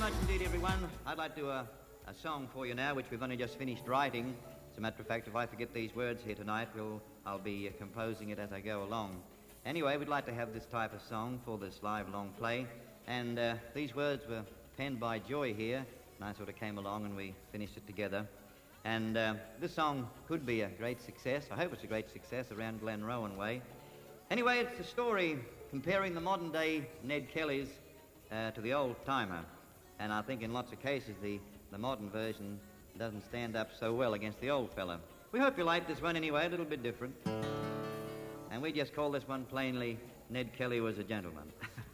much indeed, everyone. I'd like to do a song for you now, which we've only just finished writing. As a matter of fact, if I forget these words here tonight, I'll be composing it as I go along. Anyway, we'd like to have this type of song for this live long play. And these words were penned by Joy here, and I sort of came along and we finished it together. And this song could be a great success. I hope it's a great success around Glenrowan way. Anyway, it's a story comparing the modern-day Ned Kellys to the old-timer. And I think in lots of cases the modern version doesn't stand up so well against the old fella. We hope you like this one anyway, a little bit different. And we just call this one plainly, Ned Kelly Was a Gentleman.